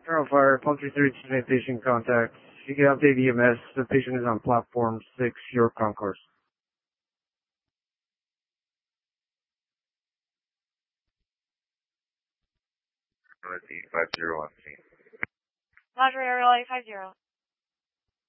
Colonel Fire, Palm 332 patient contact. You can update EMS. The patient is on platform 6, York Concourse. Let's see, 50 on scene. Roger, Aerial 850.